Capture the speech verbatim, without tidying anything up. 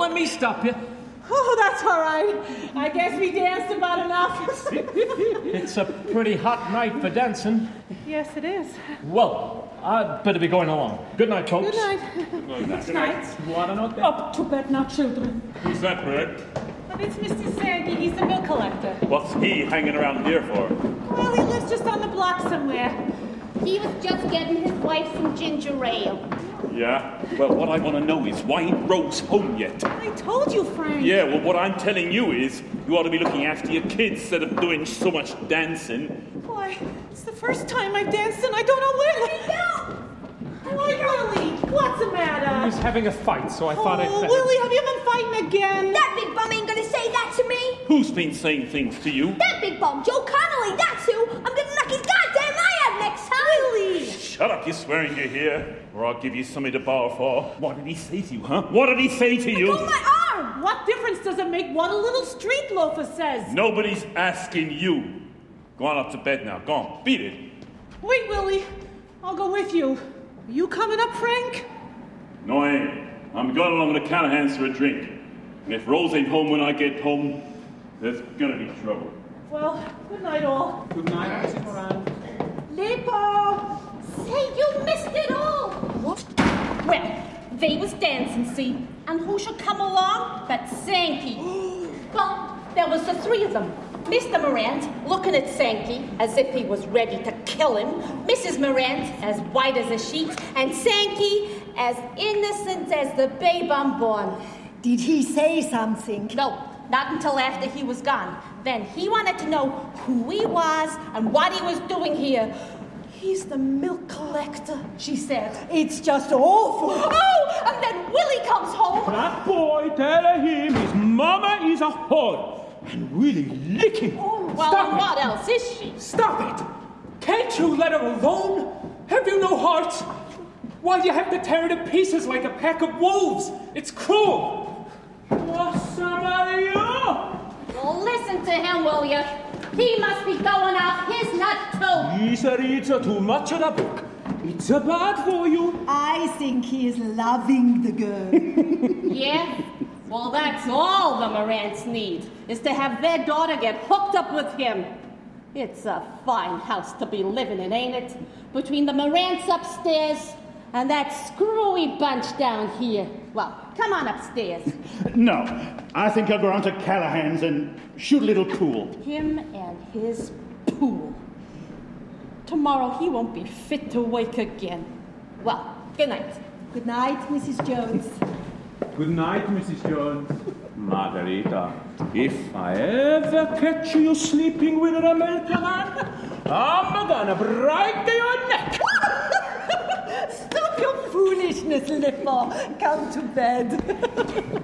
let me stop you. Oh, that's all right. I guess we danced about enough. It's a pretty hot night for dancing. Yes, it is. Well, I'd better be going along. Good night, folks. Good night. Good night. Good night. What on earth? Up to bed now, children. Who's that, Bert? But it's Mister Sankey. He's the milk collector. What's he hanging around here for? Well, he lives just on the block somewhere. He was just getting his wife some ginger ale. Yeah? Well, what I want to know is, why ain't Rose home yet? I told you, Frank. Yeah, well, what I'm telling you is, you ought to be looking after your kids instead of doing so much dancing. Why, it's the first time I've danced and I don't know when. No! Why, Willie? What's the matter? He was having a fight, so I thought I'd Oh, better... Willie, have you been fighting again? That big bum ain't gonna say that to me. Who's been saying things to you? That big bum, Joe Connolly, that's who. I'm gonna knock his goddamn eye out next time. Willie! Shut up, you're swearing you're here, or I'll give you something to borrow for. What did he say to you, huh? What did he say to you? Oh, my arm! What difference does it make what a little street loafer says? Nobody's asking you. Go on up to bed now. Go on, beat it. Wait, Willie. I'll go with you. Are you coming up, Frank? No, I ain't. I'm going along with the Callahans for a drink. And if Rose ain't home when I get home, there's gonna be trouble. Well, good night, all. Good night, Missus Moran. Lipo! Say, you missed it all. What? Well, they was dancing, see, and who should come along but Sankey. Well, there was the three of them. Mister Morant looking at Sankey as if he was ready to kill him. Missus Morant as white as a sheet, and Sankey as innocent as the babe unborn. Did he say something? No, not until after he was gone. Then he wanted to know who he was and what he was doing here. He's the milk collector, she said. It's just awful. Oh, and then Willie comes home. That boy tell him his mama is a whore and really licking. Oh, well, Stop and it. what else is she? Stop it! Can't you let her alone? Have you no heart? Why do you have to tear her to pieces like a pack of wolves? It's cruel! What's the matter, you? Well, listen to him, will you? He must be going off his nut, too. He said it's a too much of the book. It's a bad for you. I think he is loving the girl. Yeah? Well, that's all the Morants need, is to have their daughter get hooked up with him. It's a fine house to be living in, ain't it? Between the Morants upstairs and that screwy bunch down here. Well, come on upstairs. No, I think I'll go on to Callahan's and shoot a little pool. Him and his pool. Tomorrow he won't be fit to wake again. Well, good night. Good night, Missus Jones. Good night, Missus Jones. Margarita, if I ever catch you sleeping with an American man, I'm gonna break your neck. Stop your foolishness, Lippo. Come to bed.